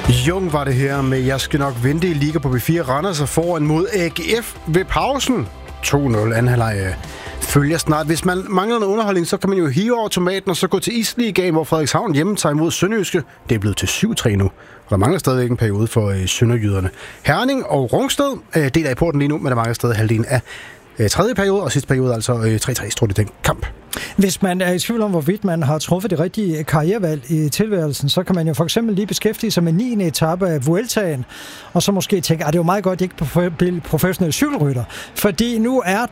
Jung var det her med Jeg skal nok vente i Liga på B4. Randers er foran mod AGF ved pausen. 2-0. Anden halvleg følger snart. Hvis man mangler noget underholdning, så kan man jo hive automaten og så gå til Isligaen, hvor Frederikshavn hjemme tager imod Sønderjyske. Det er blevet til 7-3 nu. Og der mangler stadigvæk en periode for sønderjyderne. Herning og Rungsted deler i porten lige nu, men der mangler stadig halvdelen af tredje periode, og sidste periode altså 3-3 står det den kamp. Hvis man er i tvivl om, hvorvidt man har truffet det rigtige karrierevalg i tilværelsen, så kan man jo for eksempel lige beskæftige sig med 9. etape af Vueltaen, og så måske tænke, at det er jo meget godt, at ikke blive professionelle cykelrytter, fordi nu er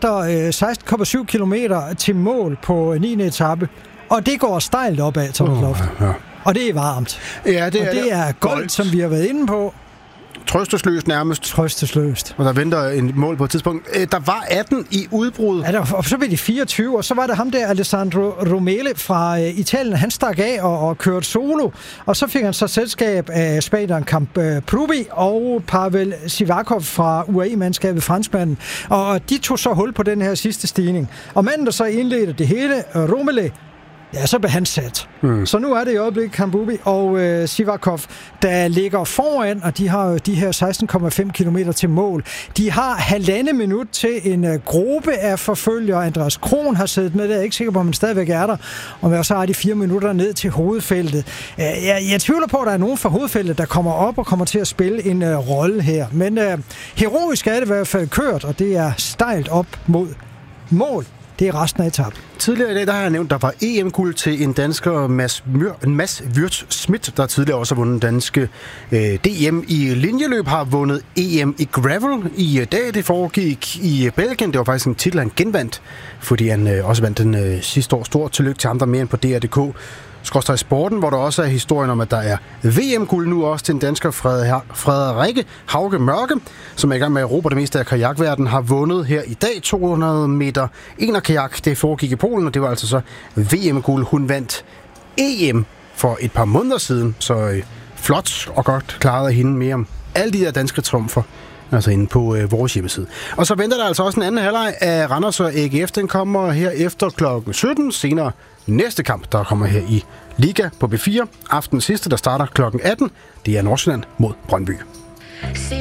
der 16,7 kilometer til mål på 9. etape, og det går stejlt opad, Thomas Loft. Ja. Og det er varmt. Ja, det er goldt, som vi har været inde på. Trøstesløst nærmest. Trøstesløst. Og der venter en mål på et tidspunkt. Der var 18 i udbrud. Ja, og så blev de 24, og så var der ham der, Alessandro Romele fra Italien. Han stak af og kørte solo, og så fik han så selskab af spanieren Camp Prubi og Pavel Sivakov fra UAE-mandskabet, franskmanden. Og de tog så hul på den her sidste stigning. Og manden, der så indledte det hele, Romele, ja, så blev han sat. Så nu er det i øjeblikket Kambubi og Sivakov, der ligger foran, og de har jo de her 16,5 kilometer til mål. De har 1,5 minut til en gruppe af forfølgere. Andreas Kron har siddet med, det er jeg ikke sikker på, om han stadigvæk er der. Og så har de 4 minutter ned til hovedfeltet. Jeg tvivler på, at der er nogen fra hovedfeltet, der kommer op og kommer til at spille en rolle her. Men heroisk er det i hvert fald kørt, og det er stejlt op mod mål. Det er resten af etappen. Tidligere i dag, der har jeg nævnt, der var EM-guld til en dansker, Mads Wirtz Schmidt, der tidligere også har vundet danske DM i linjeløb, har vundet EM i gravel i dag. Det foregik i Belgien. Det var faktisk en titel, han genvandt, fordi han også vandt den sidste år. Stort tillykke til ham, der mere end på DR.dk. Sporten, hvor der også er historien om, at der er VM-guld nu også til en dansker, Frederikke Hauge Mørke, som er i gang med at erobre det meste af kajakverdenen, har vundet her i dag 200 meter enerkajak. Det foregik i Polen, og det var altså så VM-guld. Hun vandt EM for et par måneder siden, så flot og godt klaret af hende. Mere om alle de der danske triumfer, altså inde på vores hjemmeside. Og så venter der altså også en anden halvleg af Randers og AGF. Den kommer her efter klokken 17. Senere næste kamp, der kommer her i Liga på B4. Aftens sidste, der starter klokken 18. Det er Nordsjælland mod Brøndby.